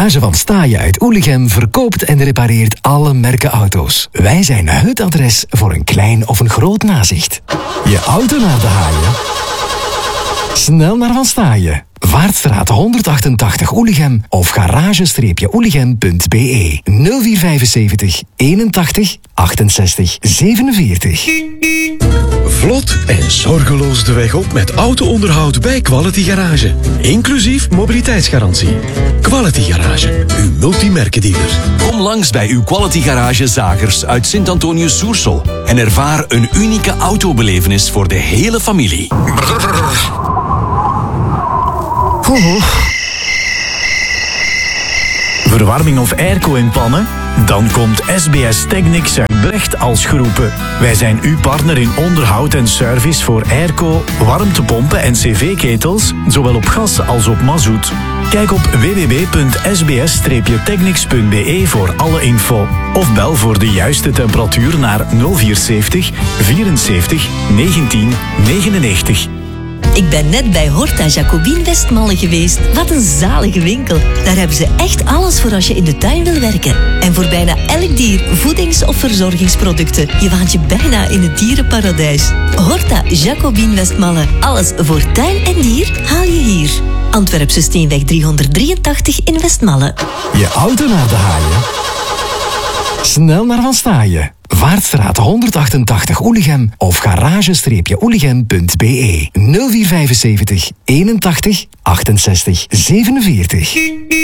Garage van Staaien uit Oelichem verkoopt en repareert alle merken auto's. Wij zijn het adres voor een klein of een groot nazicht. Je auto naar de haaien? Snel naar Van Staaien. Vaartstraat 188 Oelichem of garage-oelichem.be 0475 81 68 47. Vlot en zorgeloos de weg op met auto-onderhoud bij Quality Garage. Inclusief mobiliteitsgarantie. Quality Garage, uw multimerkendealer. Kom langs bij uw Quality Garage Zagers uit Sint-Antonius-Soersel en ervaar een unieke autobelevenis voor de hele familie. Verwarming of airco in pannen? Dan komt SBS Technics uit Brecht als geroepen. Wij zijn uw partner in onderhoud en service voor airco, warmtepompen en cv-ketels, zowel op gas als op mazout. Kijk op www.sbs-technics.be voor alle info. Of bel voor de juiste temperatuur naar 074 74 19 99. Ik ben net bij Horta Jacobin Westmalle geweest. Wat een zalige winkel. Daar hebben ze echt alles voor als je in de tuin wil werken. En voor bijna elk dier voedings- of verzorgingsproducten. Je waant je bijna in het dierenparadijs. Horta Jacobin Westmalle. Alles voor tuin en dier haal je hier. Antwerpse Steenweg 383 in Westmalle. Je auto naar de haaien? Snel naar Van Staaien. Vaartstraat 188 Oelichem of garage-oelichem.be 0475 81 68 47.